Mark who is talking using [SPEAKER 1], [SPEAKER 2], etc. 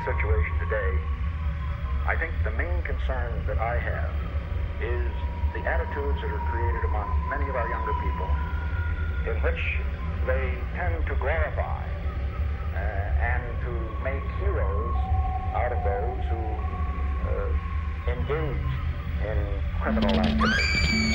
[SPEAKER 1] situation today, I think the main concern that I have is the attitudes that are created among many of our younger people, in which they tend to glorify and to make heroes out of those who engage in criminal activity.